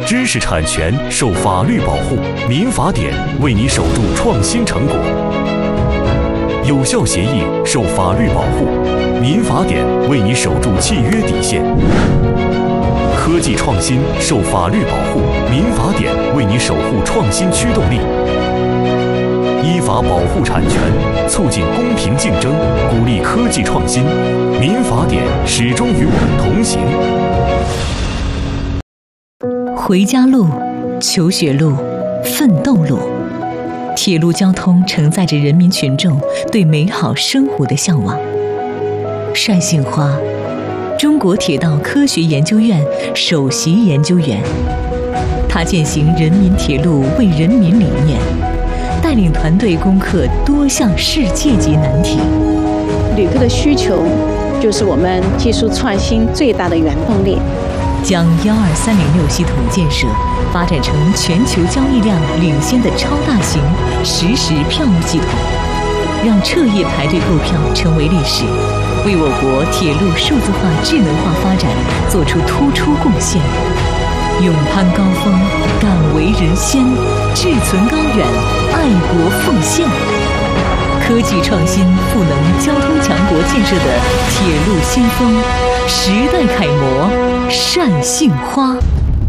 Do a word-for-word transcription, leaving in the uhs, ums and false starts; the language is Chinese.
知识产权受法律保护，民法典为你守住创新成果。有效协议受法律保护，民法典为你守住契约底线。科技创新受法律保护，民法典为你守护创新驱动力。依法保护产权，促进公平竞争，鼓励科技创新。民法典始终与我们同行。 回家路、求学路、奋斗路，铁路交通承载着人民群众对美好生活的向往。单杏花，中国铁道科学研究院首席研究员，他践行人民铁路为人民理念，带领团队攻克多项世界级难题。 旅客的需求就是我们技术创新最大的原动力。 将幺二三零六系统建设发展成全球交易量领先的超大型实时票务系统，让彻夜排队购票成为历史，为我国铁路数字化、智能化发展做出突出贡献。勇攀高峰，敢为人先，志存高远，爱国奉献。科技创新赋能交通强国建设的铁路先锋，时代楷模单杏花。